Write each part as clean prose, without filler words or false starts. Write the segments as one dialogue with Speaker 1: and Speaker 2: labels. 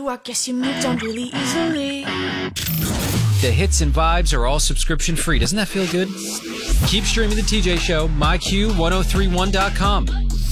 Speaker 1: I guess you moved on really easily.
Speaker 2: The hits and vibes are all subscription free. Doesn't that feel good? Keep streaming The TJ Show, myq1031.com.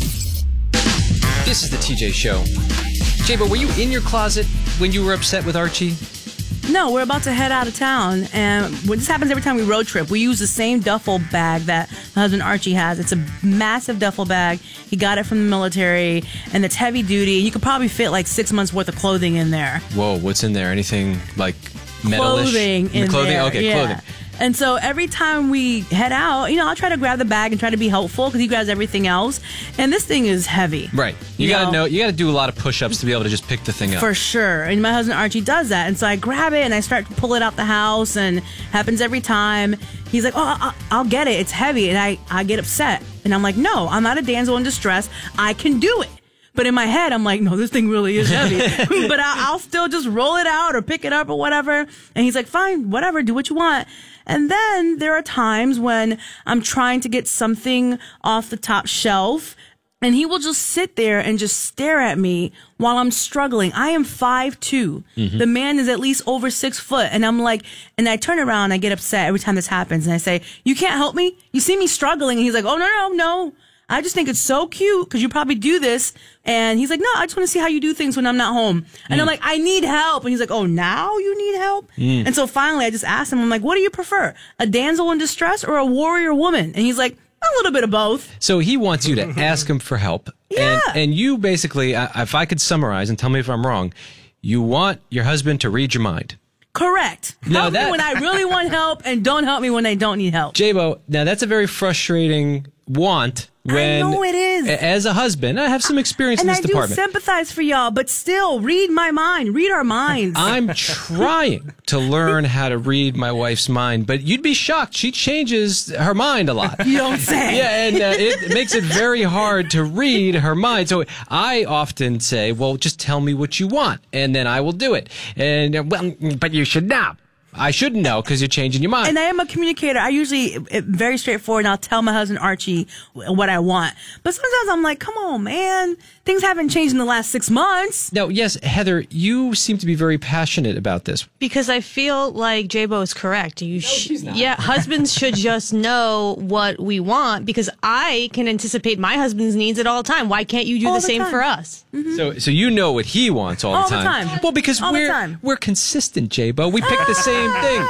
Speaker 2: This is The TJ Show. J-Bo, were you in your closet when you were upset with Archie?
Speaker 3: No, we're about to head out of town, and this happens every time we road trip. We use the same duffel bag that my husband Archie has. It's a massive duffel bag. He got it from the military, and it's heavy duty. You could probably fit like 6 months worth of clothing in there.
Speaker 2: Whoa, what's in there? Anything like metalish?
Speaker 3: Clothing in
Speaker 2: clothing?
Speaker 3: there.
Speaker 2: Okay,
Speaker 3: yeah.
Speaker 2: clothing.
Speaker 3: And so every time we head out, I'll try to grab the bag and try to be helpful because he grabs everything else. And this thing is heavy.
Speaker 2: Right. You gotta do a lot of push-ups to be able to just pick the thing up.
Speaker 3: For sure. And my husband Archie does that. And so I grab it and I start to pull it out the house, and happens every time. He's like, oh, I'll get it. It's heavy. And I get upset. And I'm like, no, I'm not a damsel in distress. I can do it. But in my head, I'm like, no, this thing really is heavy. But I'll still just roll it out or pick it up or whatever. And he's like, fine, whatever, do what you want. And then there are times when I'm trying to get something off the top shelf, and he will just sit there and just stare at me while I'm struggling. I am 5'2". Mm-hmm. The man is at least over 6 foot. And I'm like, and I turn around and I get upset every time this happens. And I say, you can't help me? You see me struggling? And he's like, oh, no. I just think it's so cute because you probably do this. And he's like, no, I just want to see how you do things when I'm not home. And I'm like, I need help. And he's like, oh, now you need help? And so finally I just asked him, I'm like, what do you prefer? A damsel in distress or a warrior woman? And he's like, a little bit of both.
Speaker 2: So he wants you to ask him for help.
Speaker 3: Yeah.
Speaker 2: And you basically, if I could summarize and tell me if I'm wrong, you want your husband to read your mind.
Speaker 3: Correct. Help me when I really want help, and don't help me when I don't need help.
Speaker 2: J-Bo, now that's a very frustrating want. When,
Speaker 3: I know it is.
Speaker 2: As a husband, I have some experience in this department.
Speaker 3: And I do sympathize for y'all, but still, read my mind. Read our minds.
Speaker 2: I'm trying to learn how to read my wife's mind, but you'd be shocked. She changes her mind a lot.
Speaker 3: You don't say.
Speaker 2: Yeah, and it makes it very hard to read her mind. So I often say, well, just tell me what you want, and then I will do it. And, well, but you should know. I shouldn't know because you're changing your mind.
Speaker 3: And I am a communicator. I usually, very straightforward, and I'll tell my husband Archie what I want. But sometimes I'm like, come on, man. Things haven't changed in the last 6 months.
Speaker 2: No, yes, Heather, you seem to be very passionate about this.
Speaker 4: Because I feel like J-Bo is correct.
Speaker 2: She's not.
Speaker 4: Yeah, husbands should just know what we want, because I can anticipate my husband's needs at all time. Why can't you do the same for us?
Speaker 3: Mm-hmm.
Speaker 2: So you know what he wants all the time. Well, because we're consistent, J-Bo. We pick the same thing.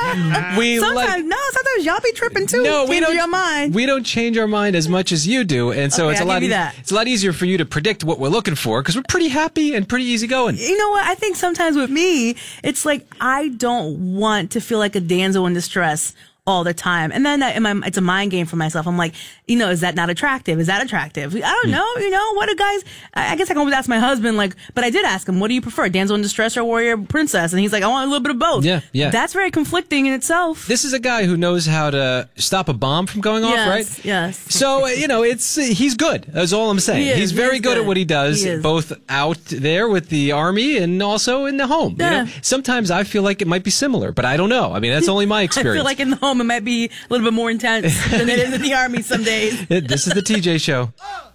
Speaker 3: Sometimes y'all be tripping too.
Speaker 2: No, we don't.
Speaker 3: Your mind.
Speaker 2: We don't change our mind as much as you do, and so it's a lot.
Speaker 3: It's
Speaker 2: a lot easier for you to predict what we're looking for because we're pretty happy and pretty easygoing.
Speaker 3: You know what? I think sometimes with me, it's like I don't want to feel like a damsel in distress all the time. And then it's a mind game for myself. I'm like, is that not attractive? Is that attractive? I don't know. What do guys, I guess I can always ask my husband, but I did ask him, what do you prefer, damsel in distress or warrior princess? And he's like, I want a little bit of both.
Speaker 2: Yeah.
Speaker 3: That's very conflicting in itself.
Speaker 2: This is a guy who knows how to stop a bomb from going off, right?
Speaker 3: Yes.
Speaker 2: So, he's good. That's all I'm saying. He's very good at what he does, both out there with the army and also in the home.
Speaker 3: Yeah.
Speaker 2: Sometimes I feel like it might be similar, but I don't know. I mean, that's only my experience.
Speaker 3: I feel like in the home it might be a little bit more intense than it is in the army some days.
Speaker 2: This is the TJ Show.